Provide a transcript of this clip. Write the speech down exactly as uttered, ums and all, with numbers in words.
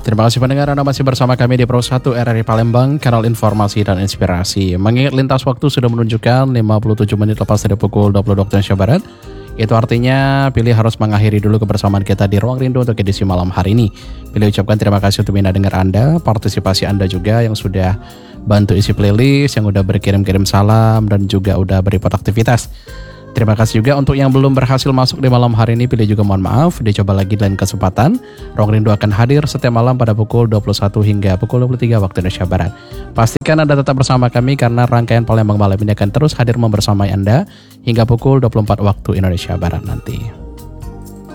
Terima kasih pendengar, Anda masih bersama kami di Pro satu R R I Palembang, kanal informasi dan inspirasi. Mengingat lintas waktu sudah menunjukkan lima puluh tujuh menit lepas dari pukul dua puluh dua waktu Indonesia Barat, itu artinya Pilih harus mengakhiri dulu kebersamaan kita di Ruang Rindu untuk edisi malam hari ini. Pilih ucapkan terima kasih untuk minat dengar Anda, partisipasi Anda juga yang sudah bantu isi playlist, yang udah berkirim-kirim salam, dan juga udah berikut aktivitas. Terima kasih juga untuk yang belum berhasil masuk di malam hari ini. Pilih juga mohon maaf, dicoba lagi lain kesempatan. Ruang Rindu akan hadir setiap malam pada pukul dua puluh satu hingga pukul dua puluh tiga waktu Indonesia Barat. Pastikan Anda tetap bersama kami karena rangkaian Palembang Malam ini akan terus hadir membersamai Anda hingga pukul dua puluh empat waktu Indonesia Barat nanti.